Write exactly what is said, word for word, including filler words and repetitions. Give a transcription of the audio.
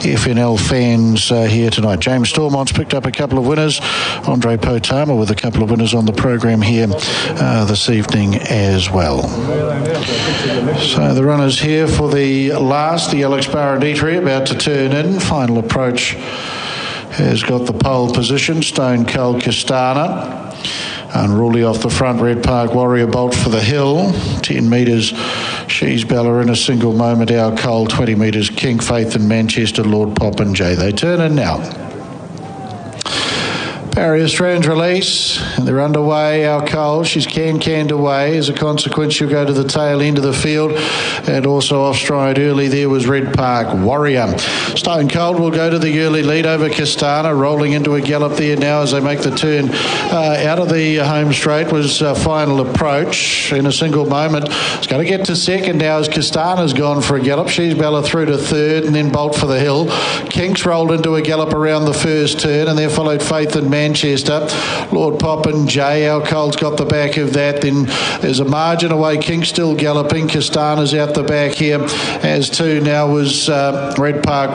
F N L fans uh, here tonight. James Stormont's picked up a couple of winners. Andre Potama with a couple of winners on the program here uh, this evening as well. So the runners here for the last, the Alex Baraditri about to turn in. Final approach has got the pole position. Stone Cold Castana. Unruly off the front, Red Park Warrior Bolt for the hill. ten metres, She's Bella in a single moment. Our Cole, twenty metres, King Faith and Manchester, Lord Popinjay. They turn in now. Barrier strands release, and they're underway. Our Cole, she's can-canned away. As a consequence, she'll go to the tail end of the field, and also off stride early there was Red Park Warrior. Stone Cold will go to the early lead over Castana, rolling into a gallop there now as they make the turn uh, out of the home straight was uh, final approach in a single moment. It's going to get to second now as Castana's gone for a gallop. She's Bella through to third, and then Bolt for the hill. Kinks rolled into a gallop around the first turn, and then followed Faith and Man Manchester. Lord Popinjay, our Cole's got the back of that. Then there's a margin away. King still galloping. Castana's out the back here, as two now was uh, Red Park